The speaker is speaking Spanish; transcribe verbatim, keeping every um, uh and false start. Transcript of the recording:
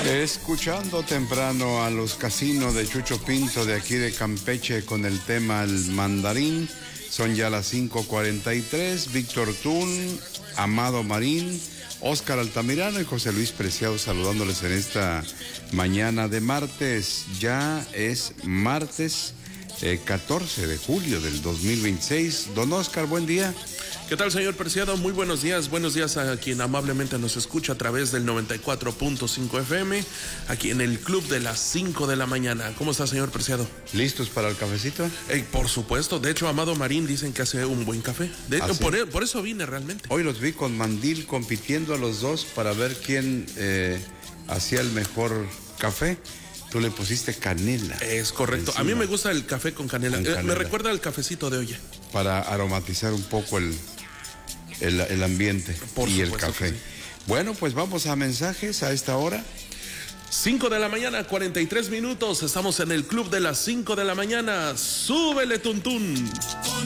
Escuchando temprano a los casinos de Chucho Pinto de aquí de Campeche con el tema El Mandarín. Son ya las cinco cuarenta y tres. Víctor Tún, Amado Marín, Óscar Altamirano y José Luis Preciado saludándoles en esta mañana de martes. Ya es martes eh, catorce de julio del dos mil veintiséis. Don Óscar, buen día. ¿Qué tal, señor Preciado? Muy buenos días. Buenos días a quien amablemente nos escucha a través del noventa y cuatro punto cinco F M, aquí en el Club de las cinco de la mañana. ¿Cómo está, señor Preciado? ¿Listos para el cafecito? Eh, por supuesto. De hecho, Amado Marín dicen que hace un buen café. De, ¿Ah, sí? por, por eso vine realmente. Hoy los vi con mandil compitiendo a los dos para ver quién eh, hacía el mejor café. Tú le pusiste canela. Es correcto. Encima. A mí me gusta el café con canela. Con Eh, canela. me recuerda al cafecito de olla. Para aromatizar un poco el, el, el ambiente Por y el supuesto café. que sí. Bueno, pues vamos a mensajes a esta hora. cinco de la mañana, cuarenta y tres minutos. Estamos en el Club de las cinco de la mañana. ¡Súbele, Tuntún!